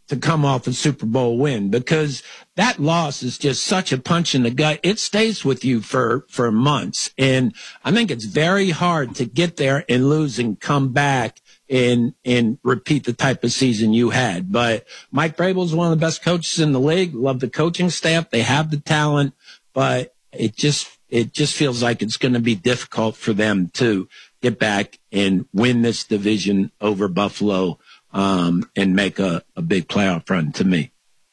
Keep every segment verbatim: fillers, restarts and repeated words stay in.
to come off a Super Bowl win, because that loss is just such a punch in the gut. It stays with you for, for months. And I think it's very hard to get there and lose and come back and, and repeat the type of season you had. But Mike Vrabel is one of the best coaches in the league. Love the coaching staff. They have the talent, but it just, it just feels like it's going to be difficult for them to get back and win this division over Buffalo. Um, and make a, a big playoff run to me.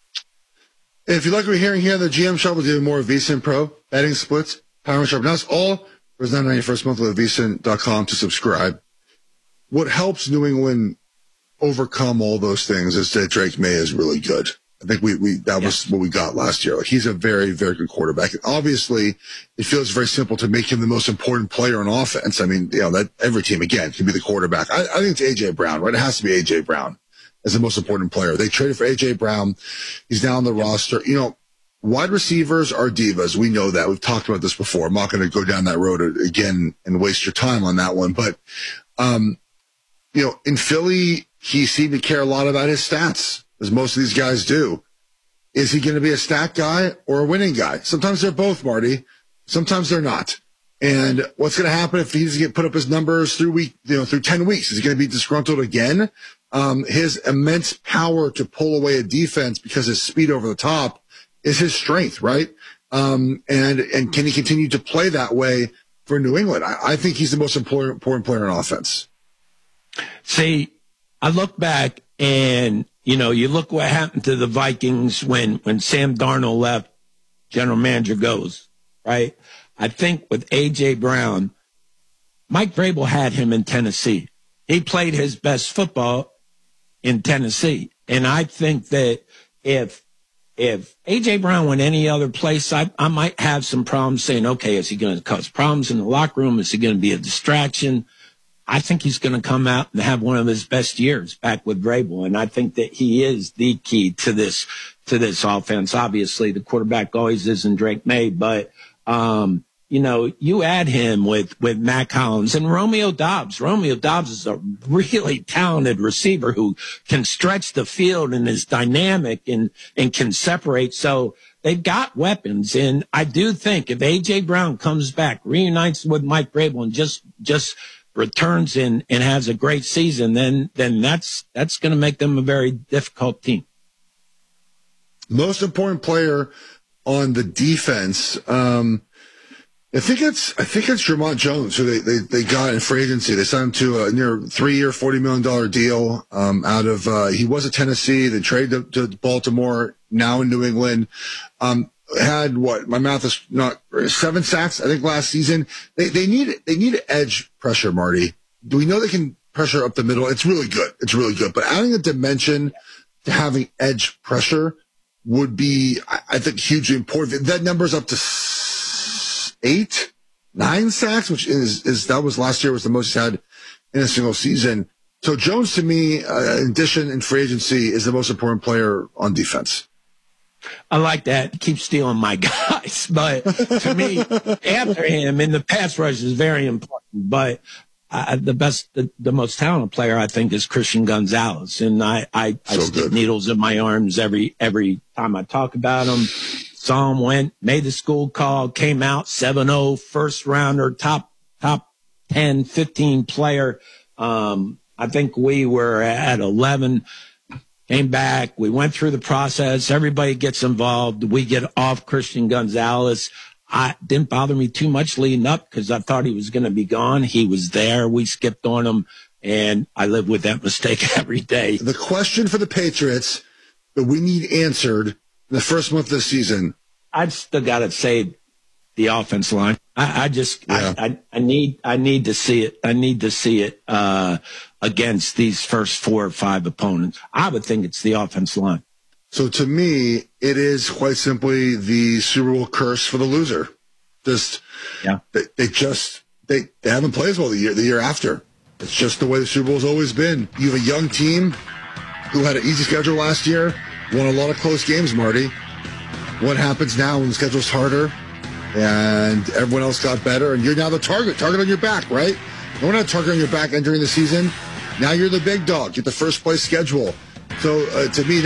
If you like what we're hearing here on the G M Show, we'll do more VSiN Pro, betting splits, power sharp. Now it's all for nine ninety first month with V S I N dot com to subscribe. What helps New England overcome all those things is that Drake May is really good. I think we, we that was yeah. what we got last year. Like, he's a very, very good quarterback. And obviously, it feels very simple to make him the most important player on offense. I mean, you know, that every team, again, can be the quarterback. I, I think it's A J. Brown, right? It has to be A J. Brown as the most important player. They traded for A J. Brown. He's now on the yep. roster. You know, wide receivers are divas. We know that. We've talked about this before. I'm not going to go down that road again and waste your time on that one. But, um, you know, in Philly, he seemed to care a lot about his stats, as most of these guys do. Is he going to be a stat guy or a winning guy? Sometimes they're both, Marty. Sometimes they're not. And what's going to happen if he doesn't get put up his numbers through week, you know, through ten weeks? Is he going to be disgruntled again? Um, his immense power to pull away a defense because his speed over the top is his strength, right? Um, and, and can he continue to play that way for New England? I, I think he's the most important, important player on offense. See, I look back and, you know, you look what happened to the Vikings when, when Sam Darnold left, general manager goes, right? I think with A J. Brown, Mike Vrabel had him in Tennessee. He played his best football in Tennessee. And I think that if, if A J. Brown went any other place, I, I might have some problems saying, okay, is he going to cause problems in the locker room? Is he going to be a distraction? I think he's going to come out and have one of his best years back with Vrabel. And I think that he is the key to this, to this offense. Obviously, the quarterback always isn't Drake May, but, um, you know, you add him with, with Matt Collins and Romeo Doubs. Romeo Doubs is a really talented receiver who can stretch the field and is dynamic and, and can separate. So they've got weapons. And I do think if A J. Brown comes back, reunites with Mike Vrabel and just, just, returns in and has a great season, then then that's that's going to make them a very difficult team. Most important player on the defense, um, I think it's I think it's Jermont Jones, who they, they, they got in free agency. They signed him to a near three-year, forty million dollars deal um, out of uh, he was at Tennessee. They traded to, to Baltimore, now in New England. Um, had what my math is not seven sacks, I think, last season. They they need they need edge pressure, Marty. Do we know they can pressure up the middle? It's really good. It's really good. But adding a dimension to having edge pressure would be, I, I think, hugely important. That number's up to s- eight, nine sacks, which is is that was last year was the most he's had in a single season. So Jones, to me, uh, in addition in free agency, is the most important player on defense. I like that. Keep stealing my guys. But to me, after him, in the pass rush is very important. But uh, the best, the, the most talented player, I think, is Christian Gonzalez. And I, I, I so stick good. needles in my arms every, every time I talk about him. Saw him, went, made the school call, came out seven oh, first rounder, top, top ten, fifteen player. Um, I think we were at eleven. Came back. We went through the process. Everybody gets involved. We get off Christian Gonzalez. I didn't bother me too much leading up because I thought he was going to be gone. He was there. We skipped on him, and I live with that mistake every day. The question for the Patriots that we need answered in the first month of the season. I've still got to say the offense line. I, I just, yeah. I, I, I need, I need to see it. I need to see it, uh, against these first four or five opponents. I would think it's the offense line. So to me, it is quite simply the Super Bowl curse for the loser. Just, yeah. they, they just, they, they haven't played as well the year, the year after. It's just the way the Super Bowl's always been. You have a young team who had an easy schedule last year, won a lot of close games, Marty. What happens now when the schedule's harder and everyone else got better and you're now the target, target on your back, right? No one had a target on your back entering the season. Now you're the big dog. Get the first place schedule. So uh, to me,